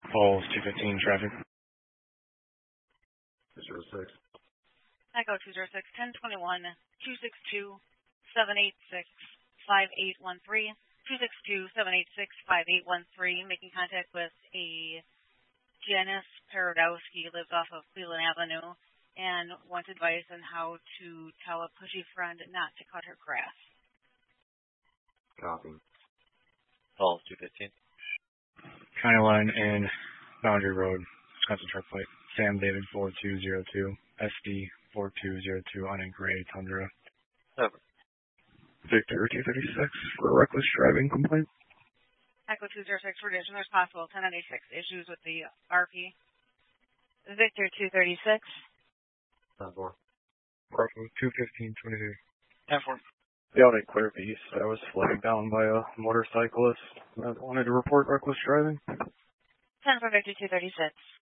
Falls 215 traffic. 206. Echo 206, 1021, 262, 786, 5813, 262, 786, 5813, making contact with a Janice Paradowski, lives off of Cleveland Avenue, and wants advice on how to tell a pushy friend not to cut her grass. Copy. Falls 215. County line and Boundary Road, Wisconsin truck plate. Sam David 4202, SD 4202 on a gray Tundra. Over. Victor 236 for a reckless driving complaint. Echo 206, for addition, there's possible 1096 issues with the RP. Victor 236. 10-4. Bravo 21522. 10-4. The Audi Clear Beast. I was flagged down by a motorcyclist that wanted to report reckless driving. 10 for Victor 236.